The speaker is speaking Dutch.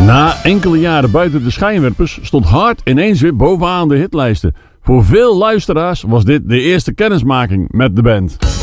Na enkele jaren buiten de schijnwerpers stond Hart ineens weer bovenaan de hitlijsten. Voor veel luisteraars was dit de eerste kennismaking met de band.